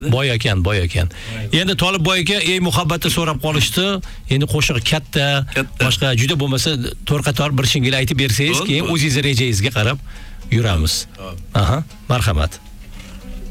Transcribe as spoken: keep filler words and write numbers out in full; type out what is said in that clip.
Boy ekan, boy ekan. Endi Tolib boy aka ey muhabbatni so'rab qolishdi. Endi qo'shiq katta, boshqa juda bo'lmasa to'rt qator bir shingil aytib bersangiz, keyin o'zingiz rejangizga qarab yuramiz. Aha, marhamat.